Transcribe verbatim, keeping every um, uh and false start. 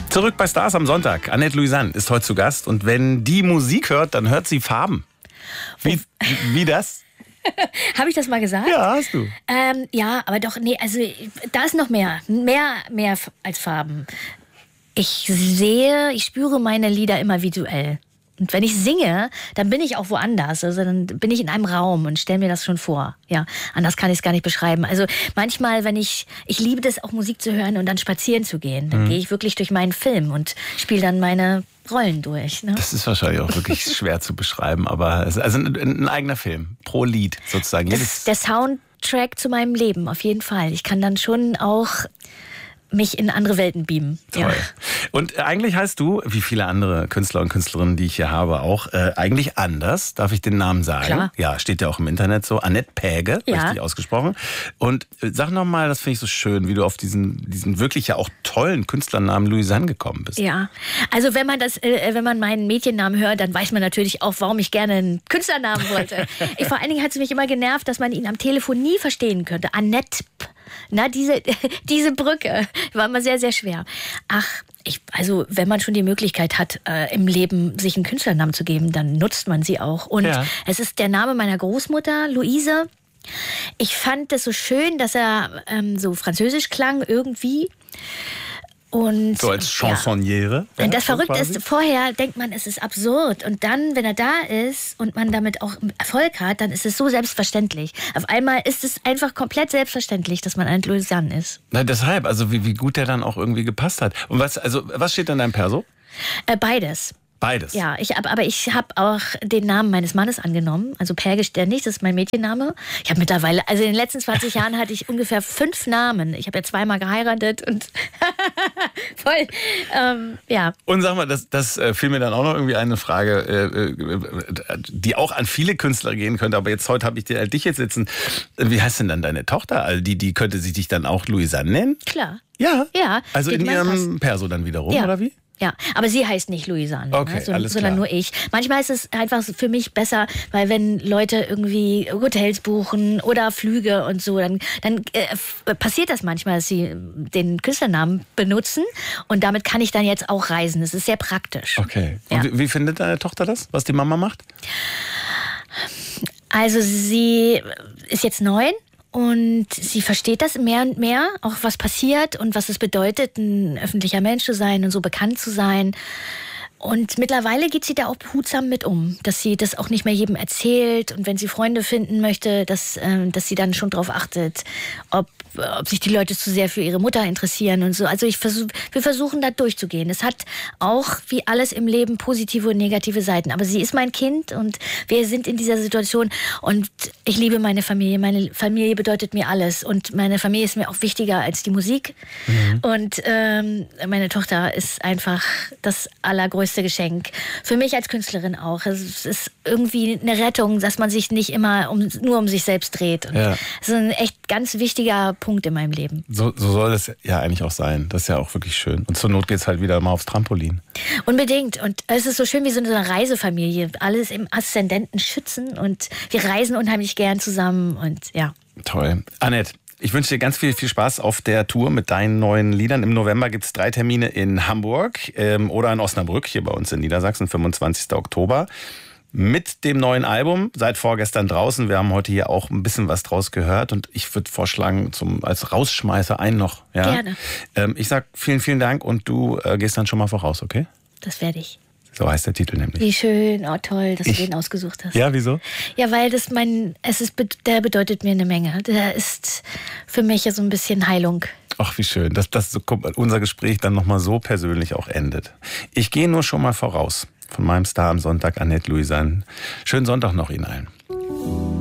Zurück bei Stars am Sonntag. Annette Louisanne ist heute zu Gast. Und wenn die Musik hört, dann hört sie Farben. Wie, wie das? Habe ich das mal gesagt? Ja, hast du. Ähm, ja, aber doch, nee, also da ist noch mehr. Mehr, mehr als Farben. Ich sehe, ich spüre meine Lieder immer visuell. Und wenn ich singe, dann bin ich auch woanders. Also dann bin ich in einem Raum und stelle mir das schon vor. Ja, anders kann ich es gar nicht beschreiben. Also manchmal, wenn ich, ich liebe das auch Musik zu hören und dann spazieren zu gehen. Dann mhm. gehe ich wirklich durch meinen Film und spiele dann meine Rollen durch. Ne? Das ist wahrscheinlich auch wirklich schwer zu beschreiben, aber es ist also ein, ein eigener Film, pro Lied sozusagen. Das ist der Soundtrack zu meinem Leben, auf jeden Fall. Ich kann dann schon auch mich in andere Welten beamen. Toll. Ja. Und eigentlich heißt du, wie viele andere Künstler und Künstlerinnen, die ich hier habe, auch äh, eigentlich anders. Darf ich den Namen sagen? Klar. Ja, steht ja auch im Internet so. Annette Päge, ja. richtig ausgesprochen. Und äh, sag nochmal, das finde ich so schön, wie du auf diesen, diesen wirklich ja auch tollen Künstlernamen Louisanne gekommen bist. Ja, also wenn man das, äh, wenn man meinen Mädchennamen hört, dann weiß man natürlich auch, warum ich gerne einen Künstlernamen wollte. ich, vor allen Dingen hat es mich immer genervt, dass man ihn am Telefon nie verstehen könnte. Annette P. Na, diese, diese Brücke war immer sehr, sehr schwer. Ach, ich, also wenn man schon die Möglichkeit hat, äh, im Leben sich einen Künstlernamen zu geben, dann nutzt man sie auch. Und ja. es ist der Name meiner Großmutter, Luise. Ich fand es so schön, dass er ähm, so französisch klang irgendwie. Und, so als Chansonniere. Ja. Und das Verrückte ist, vorher denkt man, es ist absurd. Und dann, wenn er da ist und man damit auch Erfolg hat, dann ist es so selbstverständlich. Auf einmal ist es einfach komplett selbstverständlich, dass man Annette Louisanne ist. Na, deshalb, also wie, wie gut der dann auch irgendwie gepasst hat. Und was, also, was steht in deinem Perso? Äh, beides. Beides? Ja, ich hab, aber ich habe auch den Namen meines Mannes angenommen. Also Päge der nicht, das ist mein Mädchenname. Ich habe mittlerweile, also in den letzten zwanzig Jahren hatte ich ungefähr fünf Namen. Ich habe ja zweimal geheiratet und voll, ähm, ja. Und sag mal, das, das äh, fiel mir dann auch noch irgendwie eine Frage, äh, äh, die auch an viele Künstler gehen könnte. Aber jetzt heute habe ich dir, äh, dich jetzt sitzen. Wie heißt denn dann deine Tochter? Also die, die könnte sich dich dann auch Louisanne nennen? Klar. Ja? Ja. Also in ihrem Perso dann wiederum, ja. oder wie? Ja, aber sie heißt nicht Louisanne, okay, ne, so, alles sondern klar. nur ich. Manchmal ist es einfach für mich besser, weil wenn Leute irgendwie Hotels buchen oder Flüge und so, dann, dann äh, passiert das manchmal, dass sie den Künstlernamen benutzen und damit kann ich dann jetzt auch reisen. Das ist sehr praktisch. Okay. Und ja. wie, wie findet deine Tochter das, was die Mama macht? Also sie ist jetzt neun. Und sie versteht das mehr und mehr, auch was passiert und was es bedeutet, ein öffentlicher Mensch zu sein und so bekannt zu sein. Und mittlerweile geht sie da auch behutsam mit um, dass sie das auch nicht mehr jedem erzählt und wenn sie Freunde finden möchte, dass, äh, dass sie dann schon darauf achtet, ob, ob sich die Leute zu sehr für ihre Mutter interessieren und so. Also ich versuch, wir versuchen da durchzugehen. Es hat auch, wie alles im Leben, positive und negative Seiten. Aber sie ist mein Kind und wir sind in dieser Situation und ich liebe meine Familie. Meine Familie bedeutet mir alles und meine Familie ist mir auch wichtiger als die Musik. Mhm. Und ähm, meine Tochter ist einfach das allergrößte Geschenk. Für mich als Künstlerin auch. Es ist irgendwie eine Rettung, dass man sich nicht immer um, nur um sich selbst dreht. Und ja. Das ist ein echt ganz wichtiger Punkt in meinem Leben. So, so soll es ja eigentlich auch sein. Das ist ja auch wirklich schön. Und zur Not geht es halt wieder mal aufs Trampolin. Unbedingt. Und es ist so schön wie so eine Reisefamilie. Alles im Aszendenten schützen und wir reisen unheimlich gern zusammen und ja. Toll. Annette, ich wünsche dir ganz viel, viel Spaß auf der Tour mit deinen neuen Liedern. Im November gibt es drei Termine in Hamburg ähm, oder in Osnabrück, hier bei uns in Niedersachsen, fünfundzwanzigsten Oktober. Mit dem neuen Album, seit vorgestern draußen. Wir haben heute hier auch ein bisschen was draus gehört. Und ich würde vorschlagen, zum, als Rausschmeißer einen noch. Ja? Gerne. Ähm, ich sag vielen, vielen Dank und du äh, gehst dann schon mal voraus, okay? Das werde ich. So heißt der Titel nämlich. Wie schön, oh toll, dass ich, du den ausgesucht hast. Ja, wieso? Ja, weil das mein, es ist, der bedeutet mir eine Menge. Der ist für mich ja so ein bisschen Heilung. Ach, wie schön, dass, dass unser Gespräch dann nochmal so persönlich auch endet. Ich gehe nur schon mal voraus. Von meinem Star am Sonntag, Annette Louisanne. Schönen Sonntag noch Ihnen allen.